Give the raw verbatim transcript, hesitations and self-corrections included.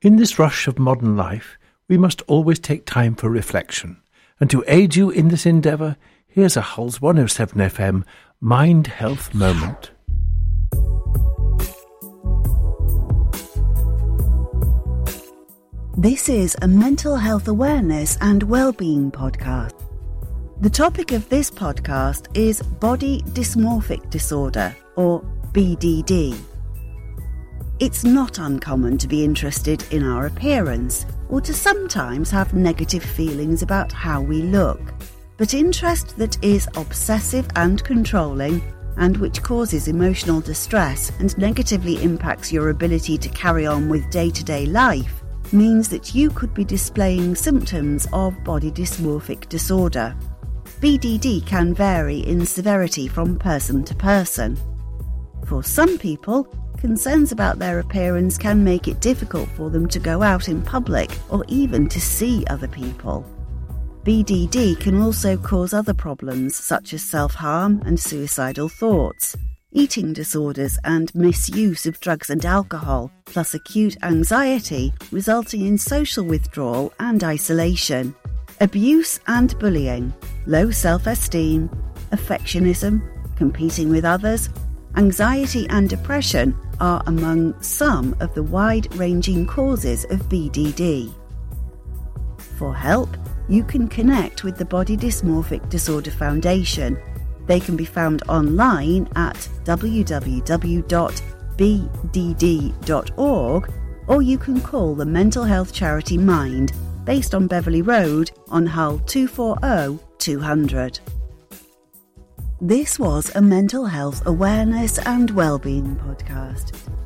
In this rush of modern life, we must always take time for reflection. And to aid you in this endeavour, here's a Hull's one oh seven F M Mind Health Moment. This is a mental health awareness and well-being podcast. The topic of this podcast is body dysmorphic disorder, or B D D. It's not uncommon to be interested in our appearance or to sometimes have negative feelings about how we look. But interest that is obsessive and controlling and which causes emotional distress and negatively impacts your ability to carry on with day-to-day life means that you could be displaying symptoms of body dysmorphic disorder. B D D can vary in severity from person to person. For some people, concerns about their appearance can make it difficult for them to go out in public or even to see other people. B D D can also cause other problems such as self-harm and suicidal thoughts, eating disorders and misuse of drugs and alcohol, plus acute anxiety resulting in social withdrawal and isolation, abuse and bullying, low self-esteem, affectionism, competing with others, anxiety and depression are among some of the wide-ranging causes of B D D. For help, you can connect with the Body Dysmorphic Disorder Foundation. They can be found online at w w w dot b d d dot org, or you can call the mental health charity Mind, based on Beverley Road on Hull two four zero two hundred. This was a mental health awareness and well-being podcast.